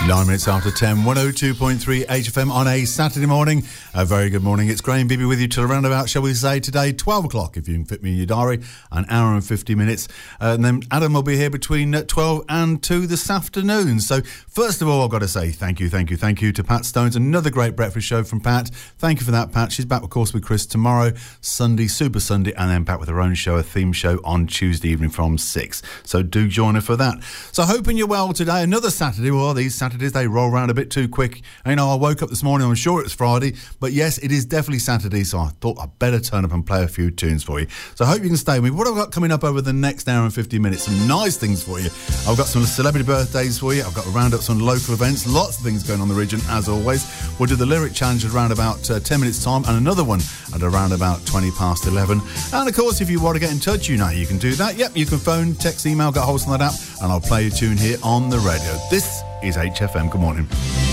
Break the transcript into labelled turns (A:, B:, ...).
A: 9 minutes after 10, 102.3 HFM on a Saturday morning. A very good morning. It's Graham Bibby with you till around about, shall we say, today, 12 o'clock, if you can fit me in your diary, an hour and 50 minutes. And then Adam will be here between 12 and 2 this afternoon. So, first of all, I've got to say thank you to Pat Stones. Another great breakfast show from Pat. Thank you for that, Pat. She's back, of course, with Chris tomorrow, Sunday, Super Sunday, and then back with her own show, a theme show on Tuesday evening from 6. So do join her for that. So hoping you're well today. Another Saturday. Well, these Saturdays, they roll around a bit too quick. You know, I woke up this morning, I'm sure it's Friday, but yes, it is definitely Saturday, so I thought I'd better turn up and play a few tunes for you. So I hope you can stay with me. What have I got coming up over the next hour and 50 minutes? Some nice things for you. I've got some celebrity birthdays for you. I've got to round up some local events. Lots of things going on in the region, as always. We'll do the lyric challenge at around about 10 minutes time, and another one at around about 20 past 11. And of course, if you want to get in touch, you know you can do that. Yep, you can phone, text, email, get hold of that app, and I'll play your tune here on the radio. This is HFM. Good morning.